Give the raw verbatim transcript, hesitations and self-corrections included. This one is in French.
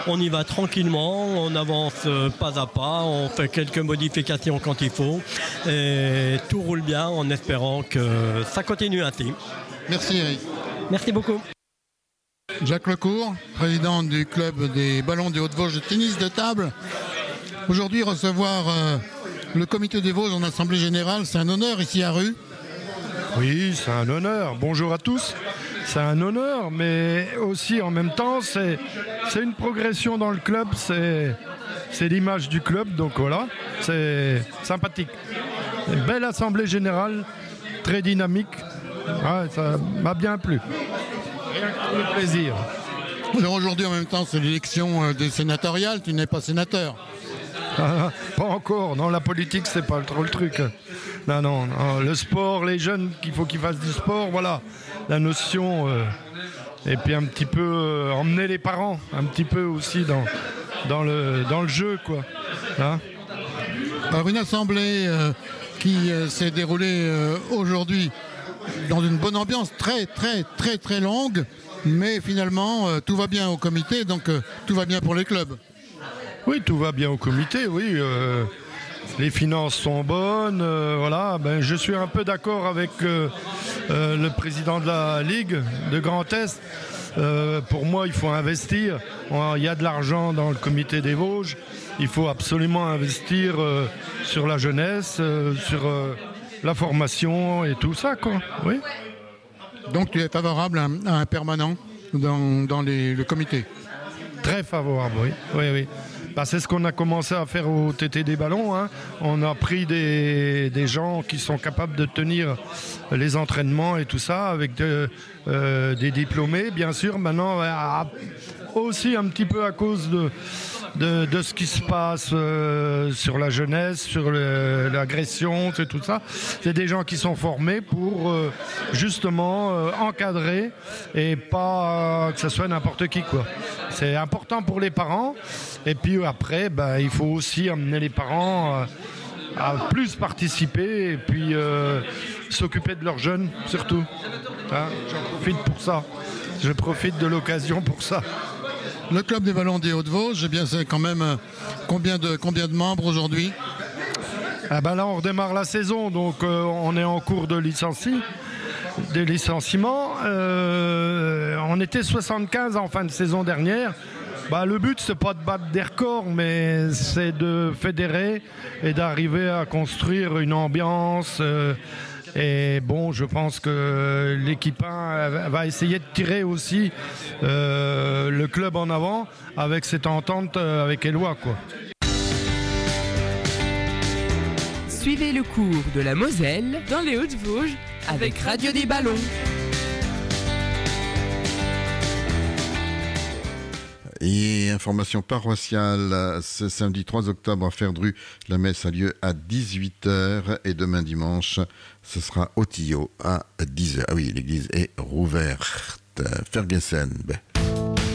on y va tranquillement, on avance euh, pas à pas, on fait quelques modifications quand il faut et tout roule bien en espérant que ça continue ainsi. Merci Eric. Merci beaucoup. Jacques Lecourt, président du club des ballons des Hauts-de-Vosges de tennis de table. Aujourd'hui, recevoir euh, le comité des Vosges en assemblée générale, c'est un honneur ici à Rue. Oui, c'est un honneur. Bonjour à tous. C'est un honneur, mais aussi en même temps, c'est, c'est une progression dans le club. C'est, c'est l'image du club, donc voilà, c'est sympathique. Une belle assemblée générale, très dynamique. Ouais, ça m'a bien plu. Rien que pour le plaisir. Alors aujourd'hui, en même temps, c'est l'élection euh, des sénatoriales. Tu n'es pas sénateur. Ah, pas encore. Non, la politique, c'est pas trop le truc. Non, non, non. Le sport, les jeunes, qu'il faut qu'ils fassent du sport, voilà. La notion. Euh, et puis un petit peu euh, emmener les parents, un petit peu aussi dans, dans, le, dans le jeu, quoi. Hein. Alors une assemblée euh, qui euh, s'est déroulée euh, aujourd'hui dans une bonne ambiance, très, très, très, très longue, mais finalement, euh, tout va bien au comité, donc euh, tout va bien pour les clubs. Oui, tout va bien au comité, oui. Euh, les finances sont bonnes, euh, voilà. Ben, je suis un peu d'accord avec euh, euh, le président de la Ligue de Grand Est. Euh, pour moi, il faut investir. Il y a de l'argent dans le comité des Vosges. Il faut absolument investir euh, sur la jeunesse, euh, sur euh, la formation et tout ça, quoi. Oui. Donc tu es favorable à un, à un permanent dans, dans les, le comité? Très favorable, oui. Oui, oui. Bah, c'est ce qu'on a commencé à faire au T T des ballons. Hein. On a pris des, des gens qui sont capables de tenir les entraînements et tout ça, avec de, euh, des diplômés, bien sûr. Maintenant, euh, aussi un petit peu à cause de, de, de ce qui se passe euh, sur la jeunesse, sur le, l'agression, c'est tout ça. C'est des gens qui sont formés pour euh, justement euh, encadrer et pas euh, que ce soit n'importe qui, quoi. C'est important pour les parents. Et puis après, bah, il faut aussi amener les parents à, à plus participer et puis euh, s'occuper de leurs jeunes, surtout. Hein, j'en profite pour ça. Je profite de l'occasion pour ça. Le club des ballons des Hauts-de-Vosges, eh bien, c'est quand même euh, combien de, combien de membres aujourd'hui? Ah ben là, on redémarre la saison, donc euh, on est en cours de licencie. Des licenciements. Euh, on était soixante-quinze en fin de saison dernière. Bah, le but, c'est pas de battre des records, mais c'est de fédérer et d'arriver à construire une ambiance. Euh, et bon, je pense que l'équipe un va essayer de tirer aussi euh, le club en avant avec cette entente avec Éloi, quoi. Suivez le cours de la Moselle dans les Hauts-de-Vosges avec Radio des Ballons. Et information paroissiale, ce samedi trois octobre à Ferdru, la messe a lieu à dix-huit heures et demain dimanche, ce sera au Tillot à dix heures. Ah oui, l'église est rouverte. Ferguson.